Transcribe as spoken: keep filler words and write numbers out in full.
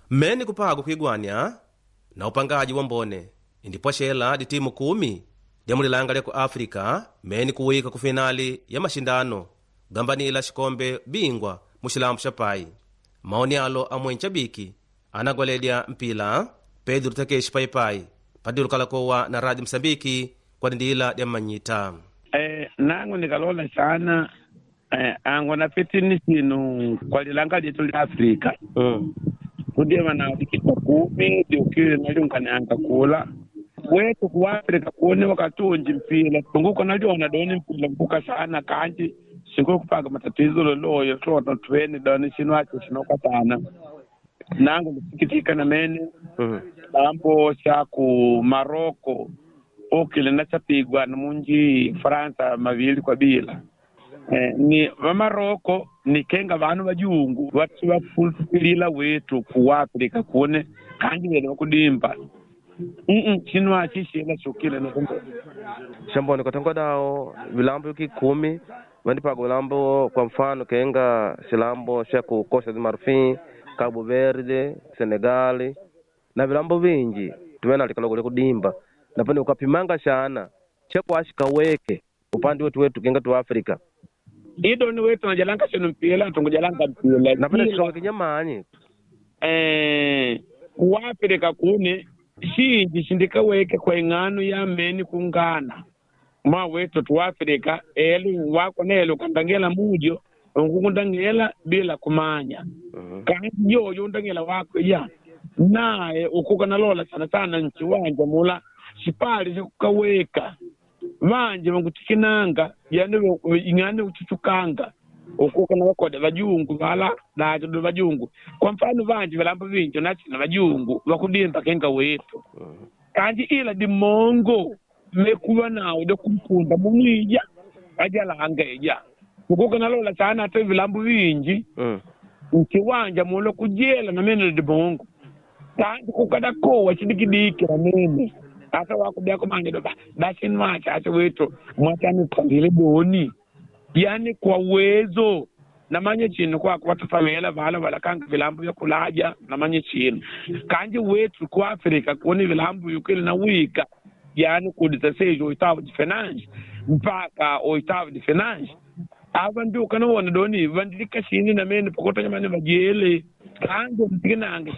Meni kupago kwigwania na upangaji wa mbone indipo shela di timu kumi dia mulilanga ku Afrika meni kuwika ku finali ya mashindano gambanila shikombe bingwa mushilambu shapai. Maoni alo amwencha biki anagwaledia mpila Pedro Takeshi Paipai padiru kalakowa na Radio Msambiki kwa ndila dia manyita. Eh, nangu nikalola sana eh, ango na fitini sinu kwa lilanga jetu li Afrika. Mm. Kudia wana dikita kumi, diukiri naliunga ni anga kula. Wetu kuwa Afrika kuone wakatunji mpila. Tunguko nalio wanadoni mpila mpuka sana kanji. Shingo kupaga matatizo lolo yoto tuweni doni sinu wache shinoka sana. Nangu nisikitika na meni. Mm. Ambo shaku Maroko. Okile nachapigwa na munji Fransa mavili kwa bila. Eh, ni Maroko ni kenga vanu bajungu watu wafulilila wetu ku Afrika kuone kanji wene wakudimba. Mm chinwa chishela shukile na kumbe. Shamboni katongo dao vilambo yuki kumi wandipago vilambo kwa mfano kenga shilambo shaku Costa de Marfim, Cabo Verde, Senegali na vilambo vingi tuwena alikalogo kudimba. Napende ukapimanga shana cheko ashika weke upande wetu wetu kenga tu Afrika. Ido ni wetu na jalanga shenu mpila tungu jalanga mpila. Napende shika weke nyamani. Eh, ku Afrika kune shinji shindika weke kwa ingano ya meni kungana. Ma wetu tu Afrika elu wako nelo kandangela mujo ungundangela bila kumanya. Uh-huh. Kanji yo yundangela wako ya nae ukuka nalola sana sana nchi wanja mula sipali kukaweka vanje mangutikinanga yani ingane uchuchukanga ukuka na wakoda vajungu vala na do vajungu kwa mfano vanje valambo vinjo nati na vajungu vakudimba kenga wetu. Uh-huh. Kanji ila di mongo mekuwa nawo de kumpunda munija ajala angeja ukuka nalola sana ate vilambo vinji. Uh-huh. Nchi wanja mula kujela na meno di mongo tangu kukada kowa chidikidiki na mene asa wakubia kumanje doba basi nwacha asa wetu mwacha ni kandile doni yani kwa uwezo na manye chini kwa watafamela vala wala kanga vilambu ya kulaja na manye chini kanji wetu kwa Afrika kuoni vilambu yukili na wika yani kudisasejo oitavo di finance mpaka oitavo di finance ava ndio kana wana doni vandilika chini na mene pakota nyamani vajele kanji mtikina ange